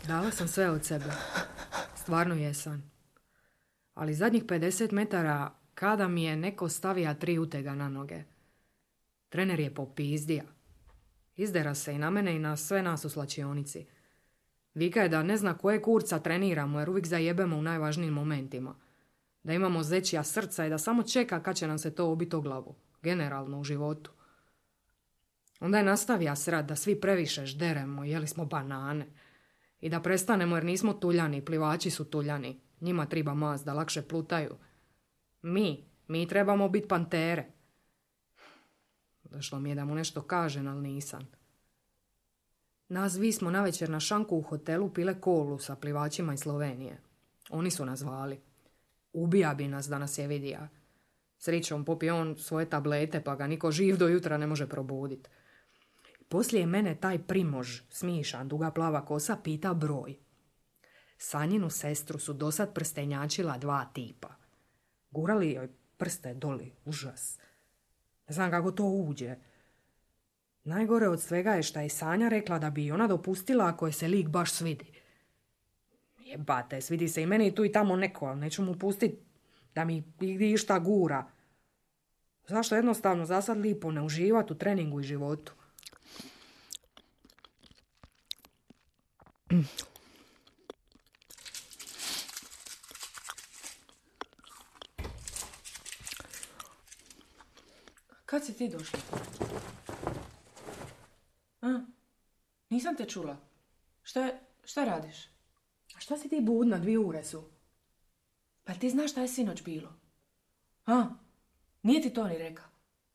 Dala sam sve od sebe. Stvarno jesam. Ali zadnjih 50 metara kada mi je neko stavija 3 utega na noge. Trener je popizdija. Izdera se i na mene i na sve nas u slačionici. Vika je da ne zna koje kurca treniramo jer uvijek zajebemo u najvažnijim momentima. Da imamo zečija srca i da samo čeka kad će nam se to obiti o glavu. Generalno u životu. Onda je nastavija srat da svi previše žderemo, jeli smo banane. I da prestanemo jer nismo tuljani, plivači su tuljani. Njima treba mast da lakše plutaju. Mi trebamo biti pantere. Došlo mi je da mu nešto kažem, ali nisam. Nas dvi smo navečer na šanku u hotelu pile kolu sa plivačima iz Slovenije. Oni su nas zvali. Ubija bi nas da nas je vidija. Srećom popije on svoje tablete pa ga niko živ do jutra ne može probuditi. Poslije mene taj Primož, smišan, duga plava kosa, pita broj. Sanjinu sestru su dosad prstenjačila 2 tipa. Gurali joj prste doli, užas. Ne znam kako to uđe. Najgore od svega je šta je Sanja rekla da bi ona dopustila ako je se lik baš svidi. Jebate, svidi se i meni tu i tamo neko, ali neću mu pustiti da mi išta gura. Zašto jednostavno zasad lipo ne uživati u treningu i životu? Kad si ti došla? Nisam te čula. Šta radiš? A šta si ti budna, 2 ure su? Pa ti znaš šta je sinoć bilo? Nije ti to ni rekao?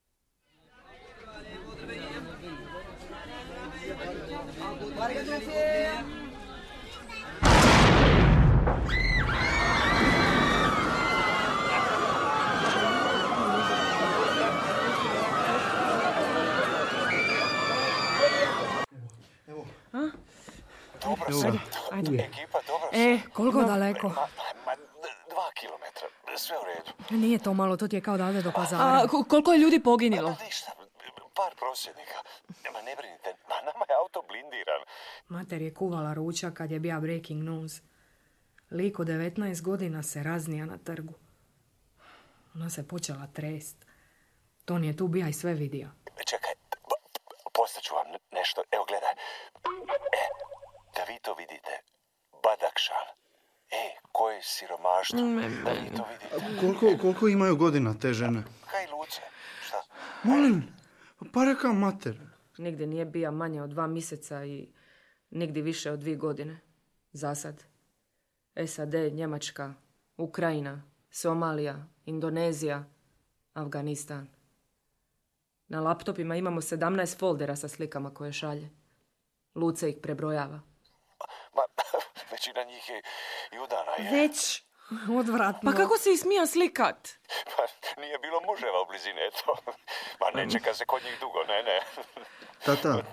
Dobro sam. Ajde. Ekipa, dobro sam. Koliko daleko? 2 kilometra, sve u redu. Nije to malo, to ti je kao da ode do Pazara. Koliko je ljudi poginilo? Ništa, par prosvjednika. Ma ne brinite, nama je auto blindiran. Mater je kuvala ručak kad je bija breaking news. Lik od 19 godina se raznija na trgu. Ona se počela trest. Ton je tu bija i sve vidio. Čekaj, postaću vam nešto. Evo, gledaj. Da vi to vidite. Badakšan. Koje siromaštvo. Da vi to vidite. Koliko imaju godina te žene? Kaj luce? Šta? Molim, pa rekao mater. Nigdje nije bija manje od 2 mjeseca i nigdje više od 2 godine. Zasad. SAD, Njemačka, Ukrajina, Somalija, Indonezija, Afganistan. Na laptopima imamo 17 foldera sa slikama koje šalje. Luce ih prebrojava. Ma, većina njih je i udana, je. Već odvratno. Pa kako se i smija slikat? Pa, nije bilo muževa u blizini, eto. Ma ne čeka se kod njih dugo, ne. Tata,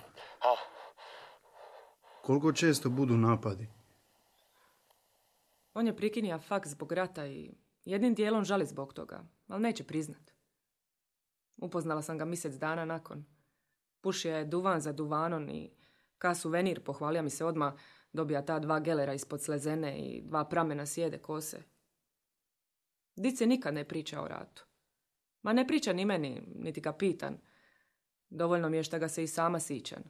koliko često budu napadi? On je prikinija faks zbog rata i jednim dijelom žali zbog toga, ali neće priznat. Upoznala sam ga mjesec dana nakon. Pušio je duvan za duvanom i ka suvenir, pohvalio mi se odmah, dobija ta 2 gelera ispod slezene i 2 pramena sjede kose. Dice nikad ne priča o ratu. Ma ne priča ni meni, niti ga pitan. Dovoljno mi je šta ga se i sama sićan.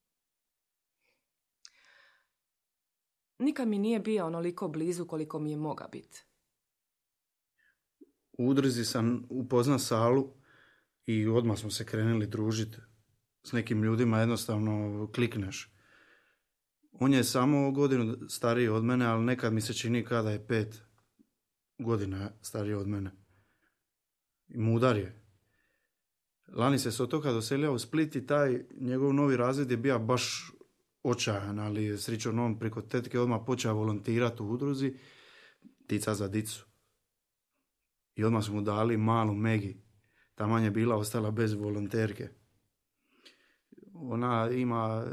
Nikad mi nije bio onoliko blizu koliko mi je moga biti. U udruzi sam upoznao Salu i odmah smo se krenuli družiti. S nekim ljudima jednostavno klikneš. On je samo godinu stariji od mene, ali nekad mi se čini kada je 5 godina stariji od mene. I mudar je. Lani se s otoka doselio u Split i taj njegov novi razred je bio baš očajan, ali srećom on preko tetke odmah počeo volontirati u udruzi Tica za dicu. I odmah smo mu dali malu Megi. Taman je bila ostala bez volonterke. Ona ima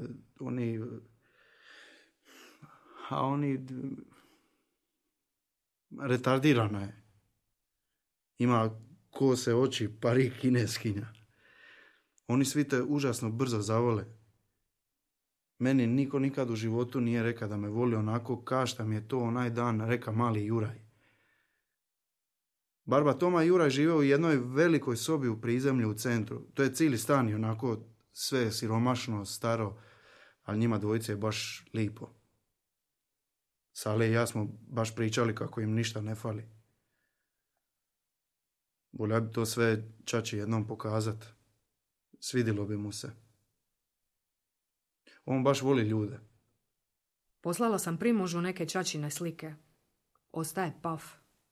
retardirana je. Ima kose, oči, parik, kineskinja. Oni svi te užasno brzo zavole. Meni niko nikad u životu nije rekao da me voli onako ka šta mi je to onaj dan reka mali Juraj. Barba Toma i Juraj žive u jednoj velikoj sobi u prizemlju u centru. To je cijeli stan i onako sve siromašno, staro, ali njima dvojice je baš lipo. Sale i ja smo baš pričali kako im ništa ne fali. Volja bi to sve čači jednom pokazat. Svidilo bi mu se. On baš voli ljude. Poslala sam Primožu neke čačine slike. Ostaje paf.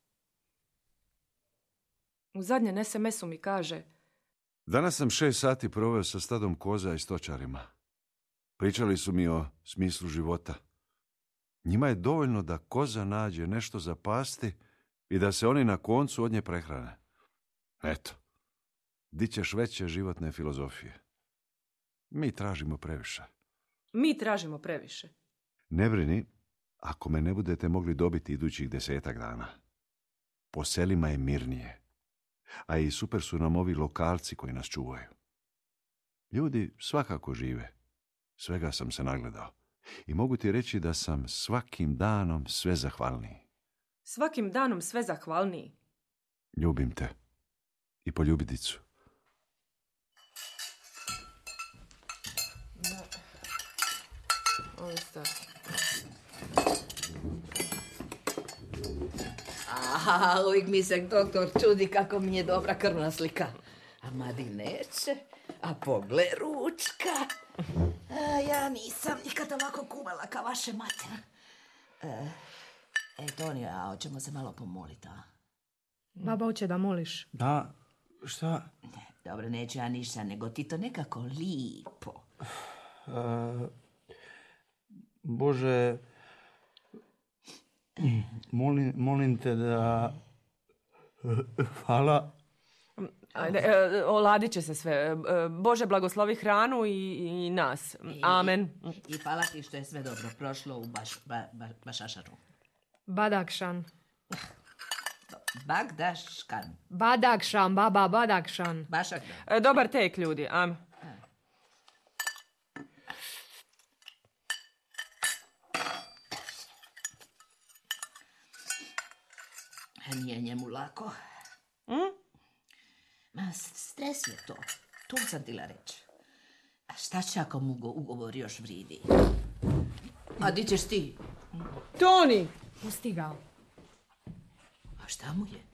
U zadnjem SMS-u mi kaže: Danas sam 6 sati proveo sa stadom koza i stočarima. Pričali su mi o smislu života. Njima je dovoljno da koza nađe nešto za pasti i da se oni na koncu od nje prehrane. Eto, di ćeš veće životne filozofije. Mi tražimo previše. Mi tražimo previše. Ne brini, ako me ne budete mogli dobiti idućih 10 dana. Po selima je mirnije. A i super su nam ovi lokalci koji nas čuvaju. Ljudi svakako žive. Svega sam se nagledao. I mogu ti reći da sam svakim danom sve zahvalniji. Svakim danom sve zahvalniji. Ljubim te. I poljubidicu. Aha, uvijek mi se doktor čudi kako mi je dobra krvna slika. A Madi neće, a pogle ručka. Ja nisam nikad ovako kuvala kao vaše mater. Tonio, a hoćemo se malo pomoliti, a? Baba hoće da moliš. Da, šta? Dobro, neću ja ništa, nego ti to nekako lipo. Bože, molim te da... Hvala. Oladit će se sve. Bože blagoslovi hranu i nas. Amen. I hvala ti što je sve dobro prošlo u Bašašaru. Badakšan. Bagdaškan. Badakšan, baba, Badakšan. Bašakdan. Dobar tek, ljudi. Amen. Nije njemu lako. Ma, stres je to. To sam tila reći. A šta će ako mu ugovor još vridi? A di ćeš ti? Toni! Pusti ga. A šta mu je?